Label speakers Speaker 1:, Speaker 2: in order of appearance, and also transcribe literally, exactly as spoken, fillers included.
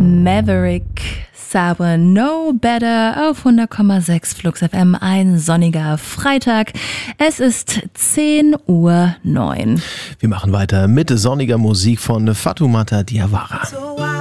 Speaker 1: Maverick Sabre No Better auf hundert Komma sechs Flux F M. Ein sonniger Freitag. Es ist zehn Uhr neun.
Speaker 2: Wir machen weiter mit sonniger Musik von Fatoumata Diawara.